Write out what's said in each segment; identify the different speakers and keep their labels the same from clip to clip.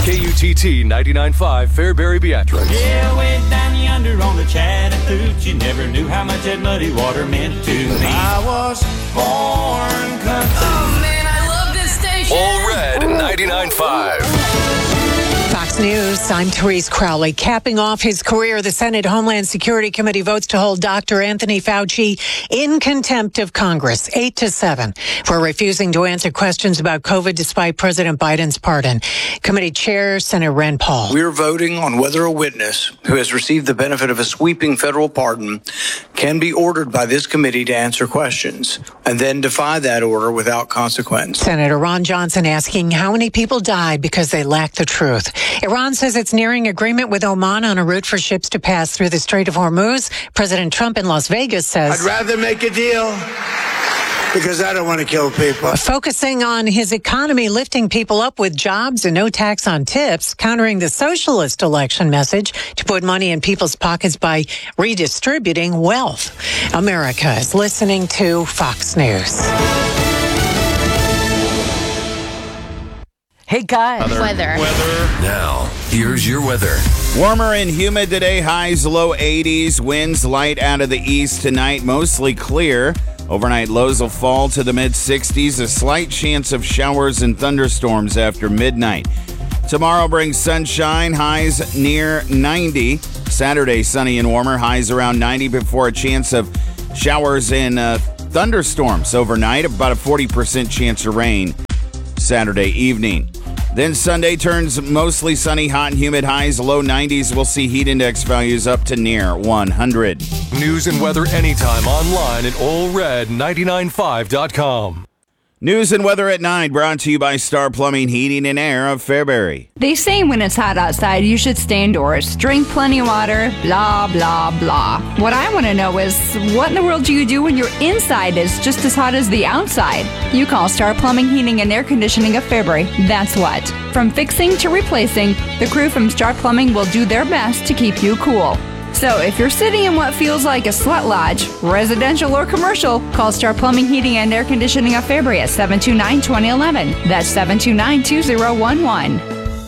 Speaker 1: KUTT 99.5 Fairbury Beatrice.
Speaker 2: Yeah, way down yonder on the Chattahoochee, never knew how much that muddy water meant to me. I was born country.
Speaker 3: Oh man, I love this station.
Speaker 1: All Red 99.5.
Speaker 4: Fox News, I'm Therese Crowley. Capping off his career, the Senate Homeland Security Committee votes to hold Dr. Anthony Fauci in contempt of Congress, 8-7, for refusing to answer questions about COVID despite President Biden's pardon. Committee Chair, Senator Rand Paul.
Speaker 5: We're voting on whether a witness who has received the benefit of a sweeping federal pardon can be ordered by this committee to answer questions and then defy that order without consequence.
Speaker 4: Senator Ron Johnson asking how many people died because they lack the truth. Iran says it's nearing agreement with Oman on a route for ships to pass through the Strait of Hormuz. President Trump in Las Vegas says,
Speaker 6: I'd rather make a deal because I don't want to kill people.
Speaker 4: Focusing on his economy, lifting people up with jobs and no tax on tips, countering the socialist election message to put money in people's pockets by redistributing wealth. America is listening to Fox News.
Speaker 7: Hey, guys.
Speaker 3: Weather.
Speaker 1: Now, here's your weather.
Speaker 8: Warmer and humid today, highs low 80s, winds light out of the east tonight, mostly clear. Overnight lows will fall to the mid-60s, a slight chance of showers and thunderstorms after midnight. Tomorrow brings sunshine, highs near 90. Saturday, sunny and warmer, highs around 90 before a chance of showers and thunderstorms overnight, about a 40% chance of rain Saturday evening. Then Sunday turns mostly sunny, hot and humid, highs low 90s. We'll see heat index values up to near 100.
Speaker 1: News and weather anytime online at allred995.com.
Speaker 8: News and weather at 9, brought to you by Star Plumbing, Heating and Air of Fairbury.
Speaker 9: They say when it's hot outside, you should stay indoors. Drink plenty of water, blah, blah, blah. What I want to know is, what in the world do you do when your inside is just as hot as the outside? You call Star Plumbing, Heating and Air Conditioning of Fairbury. That's what. From fixing to replacing, the crew from Star Plumbing will do their best to keep you cool. So if you're sitting in what feels like a sweat lodge, residential or commercial, call Star Plumbing, Heating, and Air Conditioning of Fairbury at 729-2011. That's 729-2011.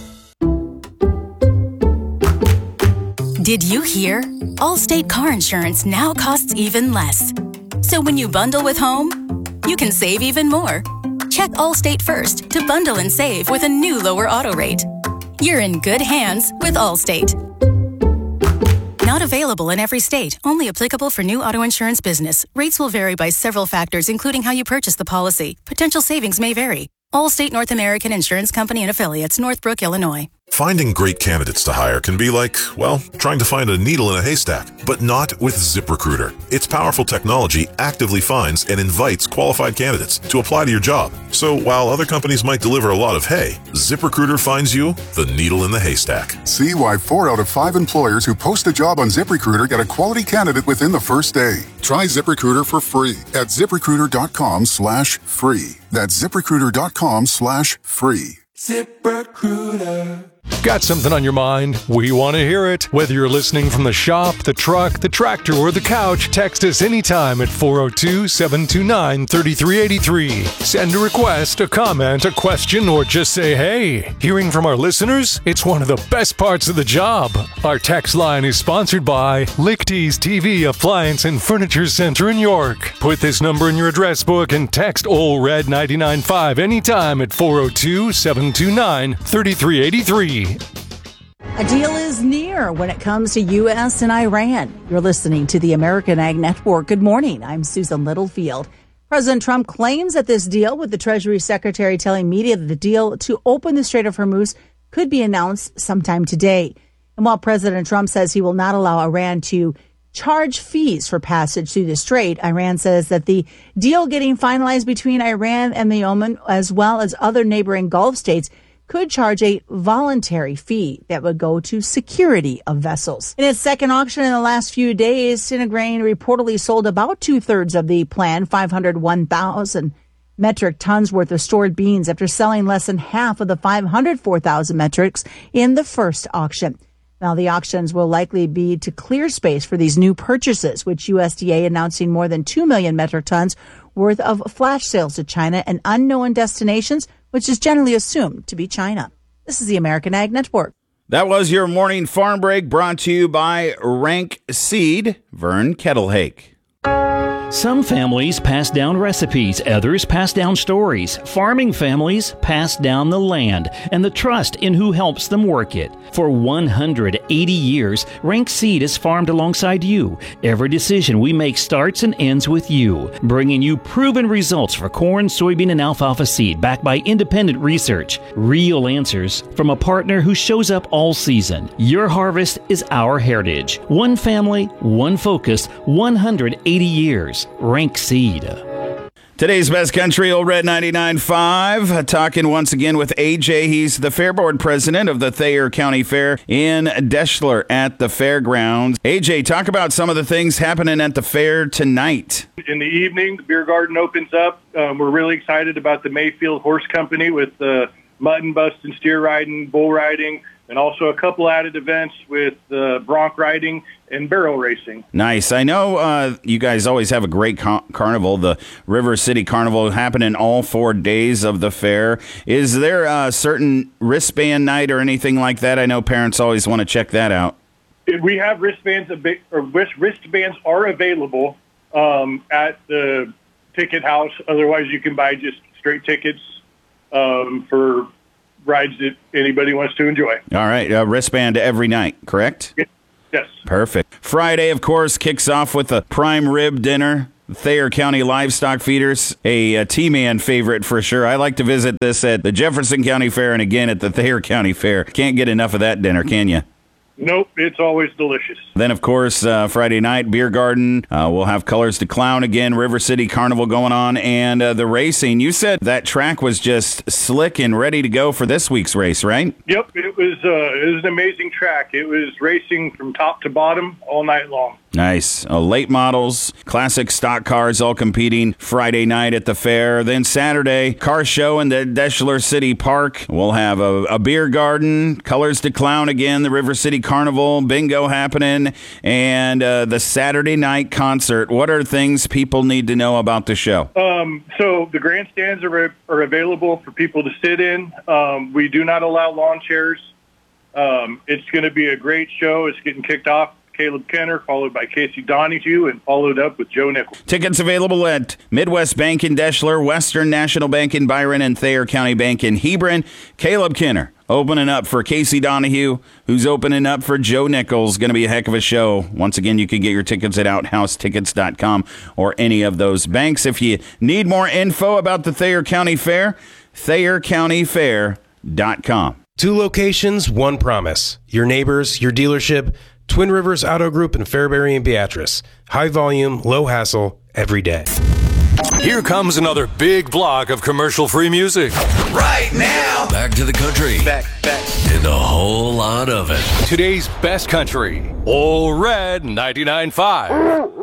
Speaker 10: Did you hear? Allstate car insurance now costs even less. So when you bundle with home, you can save even more. Check Allstate first to bundle and save with a new lower auto rate. You're in good hands with Allstate. Not available in every state. Only applicable for new auto insurance business. Rates will vary by several factors, including how you purchase the policy. Potential savings may vary. Allstate North American Insurance Company and Affiliates, Northbrook, Illinois.
Speaker 11: Finding great candidates to hire can be like, well, trying to find a needle in a haystack, but not with ZipRecruiter. Its powerful technology actively finds and invites qualified candidates to apply to your job. So while other companies might deliver a lot of hay, ZipRecruiter finds you the needle in the haystack.
Speaker 12: See why 4 out of 5 employers who post a job on ZipRecruiter get a quality candidate within the first day. Try ZipRecruiter for free at ZipRecruiter.com/free. That's ZipRecruiter.com/free.
Speaker 2: ZipRecruiter.
Speaker 1: Got something on your mind? We want to hear it. Whether you're listening from the shop, the truck, the tractor, or the couch, text us anytime at 402-729-3383. Send a request, a comment, a question, or just say hey. Hearing from our listeners? It's one of the best parts of the job. Our text line is sponsored by Lichty's TV Appliance and Furniture Center in York. Put this number in your address book and text OLRED995 anytime at 402-729-3383.
Speaker 7: A deal is near when it comes to U.S. and Iran. You're listening to the American Ag Network. Good morning. I'm Susan Littlefield. President Trump claims that this deal, with the Treasury Secretary telling media that the deal to open the Strait of Hormuz could be announced sometime today. And while President Trump says he will not allow Iran to charge fees for passage through the strait, Iran says that the deal getting finalized between Iran and the Oman, as well as other neighboring Gulf states, could charge a voluntary fee that would go to security of vessels. In its second auction in the last few days, Synergrain reportedly sold about 2/3 of the planned 501,000 metric tons worth of stored beans after selling less than half of the 504,000 metrics in the first auction. Now, the auctions will likely be to clear space for these new purchases, which USDA announcing more than 2 million metric tons worth of flash sales to China and unknown destinations, which is generally assumed to be China. This is the American Ag Network.
Speaker 8: That was your morning farm break brought to you by Rank Seed, Vern Kettlehake.
Speaker 13: Some families pass down recipes, others pass down stories. Farming families pass down the land and the trust in who helps them work it. For 180 years, Rank Seed has farmed alongside you. Every decision we make starts and ends with you, bringing you proven results for corn, soybean, and alfalfa seed backed by independent research. Real answers from a partner who shows up all season. Your harvest is our heritage. One family, one focus, 180 years. Rank Seed.
Speaker 8: Today's Best Country, Old Red 99.5. Talking once again with AJ. He's the Fair Board President of the Thayer County Fair in Deschler at the fairgrounds. AJ, talk about some of the things happening at the fair tonight.
Speaker 14: In the evening, the beer garden opens up. We're really excited about the Mayfield Horse Company with mutton busting, steer riding, bull riding, and also a couple added events with bronc riding and barrel racing. Nice. I know you guys always have a great carnival, the River City Carnival, happening all 4 days of the fair. Is there a certain wristband night or anything like that? I know parents always want to check that out. We have wristbands. Wristbands are available at the ticket house. Otherwise, you can buy just straight tickets for rides that anybody wants to enjoy. All right. Wristband every night, correct? Yes. Perfect. Friday, of course, kicks off with a prime rib dinner. Thayer County Livestock Feeders, a T-Man favorite for sure. I like to visit this at the Jefferson County Fair and again at the Thayer County Fair. Can't get enough of that dinner, can you? Nope, it's always delicious. Then, of course, Friday night, beer garden. We'll have Colors to Clown again, River City Carnival going on, and the racing. You said that track was just slick and ready to go for this week's race, right? Yep, it was an amazing track. It was racing from top to bottom all night long. Nice. Late models, classic stock cars all competing Friday night at the fair. Then Saturday, car show in the Deschler City Park. We'll have a beer garden, Colors to Clown again, the River City Carnival, bingo happening, and the Saturday night concert. What are things people need to know about the show? So the grandstands are available for people to sit in. We do not allow lawn chairs. It's going to be a great show. It's getting kicked off. Caleb Kenner, followed by Casey Donahue, and followed up with Joe Nichols. Tickets available at Midwest Bank in Deschler, Western National Bank in Byron, and Thayer County Bank in Hebron. Caleb Kenner opening up for Casey Donahue, who's opening up for Joe Nichols. Going to be a heck of a show. Once again, you can get your tickets at OutHouseTickets.com or any of those banks. If you need more info about the Thayer County Fair, ThayerCountyFair.com.
Speaker 15: 2 locations, 1 promise. Your neighbors, your dealership, Twin Rivers Auto Group in Fairbury and Beatrice. High volume, low hassle, every day.
Speaker 1: Here comes another big block of commercial-free music.
Speaker 16: Right now. Back to the country. Back. And a whole lot of it.
Speaker 1: Today's Best Country. Old Red 99.5.